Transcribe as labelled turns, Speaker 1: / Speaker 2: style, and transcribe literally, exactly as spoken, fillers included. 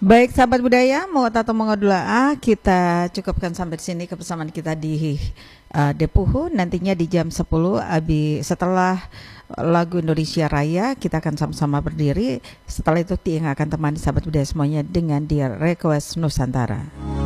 Speaker 1: Baik sahabat budaya, mau atau mau ah, kita cukupkan sampai di sini kebersamaan kita di uh, Depuhu. Nantinya di jam sepuluh abi setelah lagu Indonesia Raya kita akan sama-sama berdiri. Setelah itu Tiing akan temani sahabat budaya semuanya dengan dia Request Nusantara.